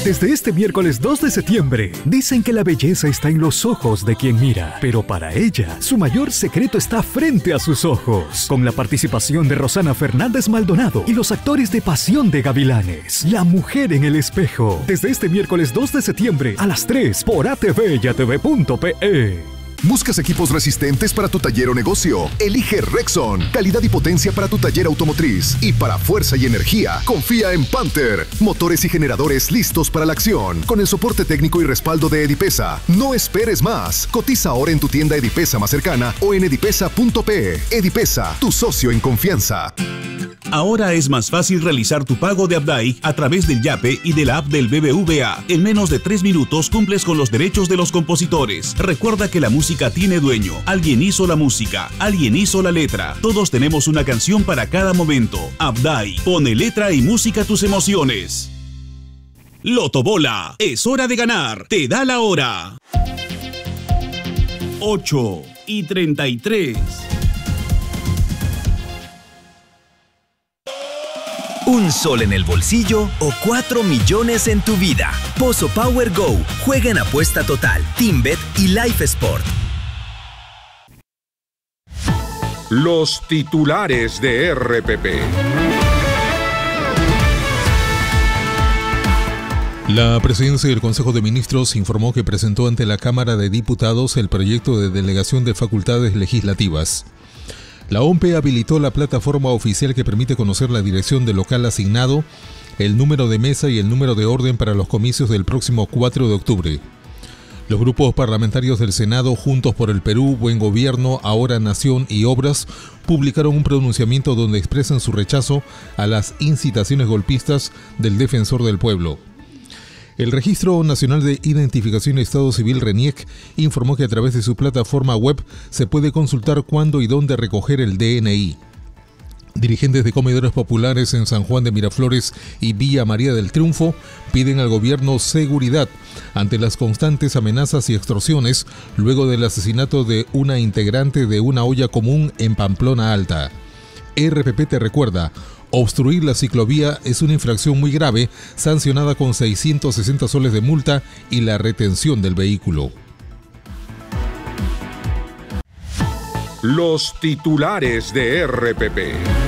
Desde este miércoles 2 de septiembre, dicen que la belleza está en los ojos de quien mira, pero para ella, su mayor secreto está frente a sus ojos. Con la participación de Rosana Fernández Maldonado y los actores de Pasión de Gavilanes, La mujer en el espejo. Desde este miércoles 2 de septiembre a las 3 por ATV y ATV.pe. ¿Buscas equipos resistentes para tu taller o negocio? Elige Rexon. Calidad y potencia para tu taller automotriz. Y para fuerza y energía, confía en Panther. Motores y generadores listos para la acción. Con el soporte técnico y respaldo de Edipesa. No esperes más. Cotiza ahora en tu tienda Edipesa más cercana o en edipesa.pe. Edipesa, tu socio en confianza. Ahora es más fácil realizar tu pago de Abdai a través del Yape y de la app del BBVA. En menos de 3 minutos cumples con los derechos de los compositores. Recuerda que la música tiene dueño. Alguien hizo la música, alguien hizo la letra. Todos tenemos una canción para cada momento. Abdai, pone letra y música a tus emociones. Loto Bola, es hora de ganar. Te da la hora. 8:33. ¿Un sol en el bolsillo o 4 millones en tu vida? Pozo Power Go. Juega en apuesta total, TeamBet y Life Sport. Los titulares de RPP. La presidencia del Consejo de Ministros informó que presentó ante la Cámara de Diputados el proyecto de delegación de facultades legislativas. La OMPE habilitó la plataforma oficial que permite conocer la dirección del local asignado, el número de mesa y el número de orden para los comicios del próximo 4 de octubre. Los grupos parlamentarios del Senado, Juntos por el Perú, Buen Gobierno, Ahora Nación y Obras, publicaron un pronunciamiento donde expresan su rechazo a las incitaciones golpistas del Defensor del Pueblo. El Registro Nacional de Identificación y Estado Civil, RENIEC, informó que a través de su plataforma web se puede consultar cuándo y dónde recoger el DNI. Dirigentes de comedores populares en San Juan de Miraflores y Villa María del Triunfo piden al gobierno seguridad ante las constantes amenazas y extorsiones luego del asesinato de una integrante de una olla común en Pamplona Alta. RPP te recuerda: obstruir la ciclovía es una infracción muy grave, sancionada con 660 soles de multa y la retención del vehículo. Los titulares de RPP.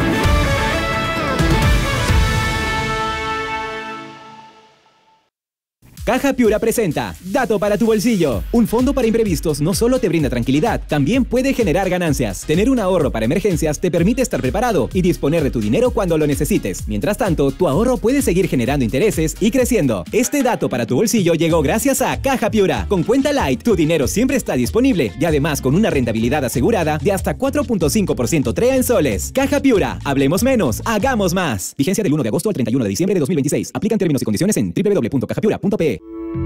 Caja Piura presenta Dato para tu bolsillo. Un fondo para imprevistos no solo te brinda tranquilidad, también puede generar ganancias. Tener un ahorro para emergencias te permite estar preparado y disponer de tu dinero cuando lo necesites. Mientras tanto, tu ahorro puede seguir generando intereses y creciendo. Este dato para tu bolsillo llegó gracias a Caja Piura. Con Cuenta Light, tu dinero siempre está disponible y además con una rentabilidad asegurada de hasta 4.5% TREA en soles. Caja Piura. Hablemos menos, hagamos más. Vigencia del 1 de agosto al 31 de diciembre de 2026. Aplican términos y condiciones en www.cajapiura.pe.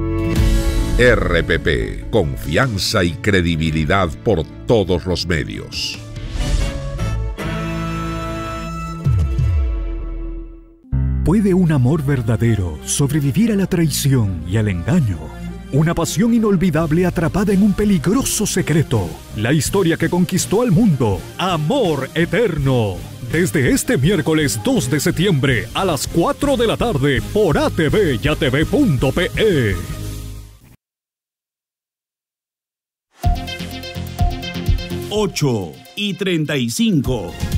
RPP, confianza y credibilidad por todos los medios. ¿Puede un amor verdadero sobrevivir a la traición y al engaño? Una pasión inolvidable atrapada en un peligroso secreto. La historia que conquistó al mundo. Amor eterno. Desde este miércoles 2 de septiembre a las 4 de la tarde por ATV y ATV.pe. 8:35.